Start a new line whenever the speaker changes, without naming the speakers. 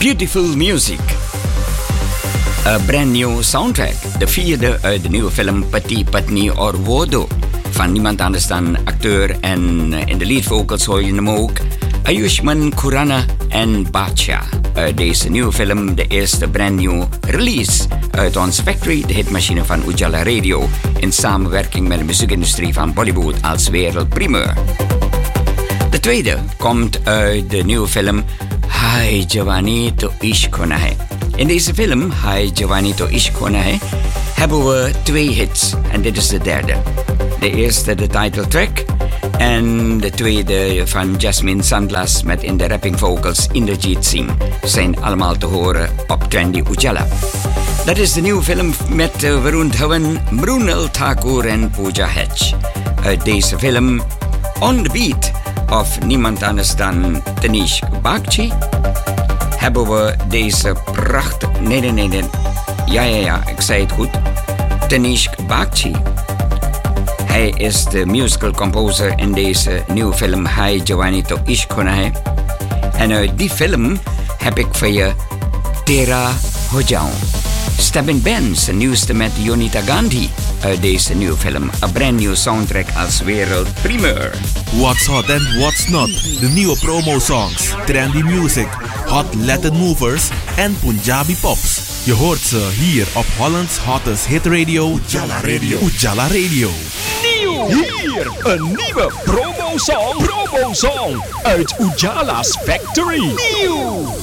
Beautiful music. A brand new soundtrack. De vierde uit de nieuwe film Pati Patni Aur Wo Do. Van niemand anders dan acteur en in de lead vocals hoor je hem ook. Ayushmann Khurrana en Badshah. Uit deze nieuwe film, de eerste brand new release uit ons Factory, de hitmachine van Ujala Radio, in samenwerking met de muziekindustrie van Bollywood als wereldprimeur. De tweede komt uit de nieuwe film Hai Jawani To Ishq Hona Hai. In deze film, Hai Jawani To Ishq Hona Hai, hebben we 2 hits en dit is de derde. De eerste de title track en de tweede van Jasmine Sandlas met in de rapping vocals Inderjeet Singh zijn allemaal te horen op Trendy Ujala. Dat is de nieuwe film met Varun Dhawan, Mrunal Thakur en Pooja Hedge. Uit deze film On The Beat of niemand anders dan Tanishq Bagchi hebben we deze prachtig... Nee. Ja, ik zei het goed. Tanishq Bagchi. Hij is de musical composer in deze nieuwe film Hai Jawani To Ishq Hona Hai. En uit die film heb ik voor je Tera Ho Jaun. Stabin Ben, zijn nieuwste met Yonita Gandhi uit deze nieuwe film. Een brand new soundtrack als wereldprimeur.
What's hot and what's not. De nieuwe promo songs, trendy music, hot Latin movers en Punjabi pops. Je hoort ze hier op Holland's hottest hit radio, Ujala Radio. Ujala Radio.
Nieuw! Hier een nieuwe promo song uit Ujala's Factory. Nieuw!